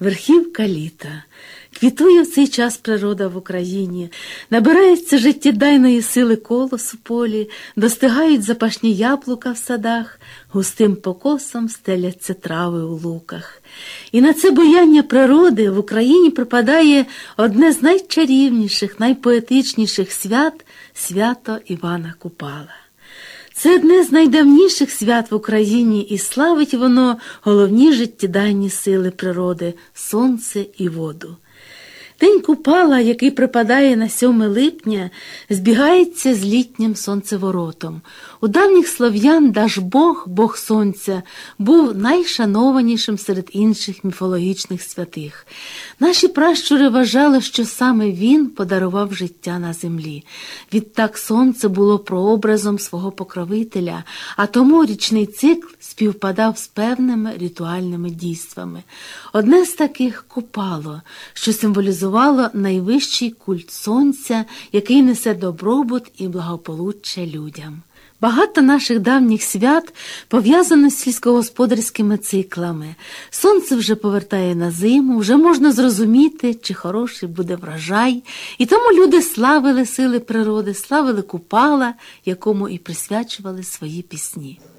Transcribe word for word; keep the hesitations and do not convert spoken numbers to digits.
Верхівка літа. Квітує в цей час природа в Україні, набирається життєдайної сили колос у полі, достигають запашні яблука в садах, густим покосом стеляться трави у луках. І на це буяння природи в Україні припадає одне з найчарівніших, найпоетичніших свят – свято Івана Купала. Це одне з найдавніших свят в Україні, і славить воно головні життєдайні сили природи – сонце і воду. День Купала, який припадає на сьоме липня, збігається з літнім сонцеворотом. У давніх слов'ян Дажбог, бог сонця, був найшанованішим серед інших міфологічних святих. Наші пращури вважали, що саме він подарував життя на землі. Відтак сонце було прообразом свого покровителя, а тому річний цикл співпадав з певними ритуальними дійствами. Одне з таких – Купало, що символізувало найвищий культ сонця, який несе добробут і благополуччя людям. Багато наших давніх свят пов'язано з сільськогосподарськими циклами. Сонце вже повертає на зиму, вже можна зрозуміти, чи хороший буде врожай. І тому люди славили сили природи, славили Купала, якому і присвячували свої пісні.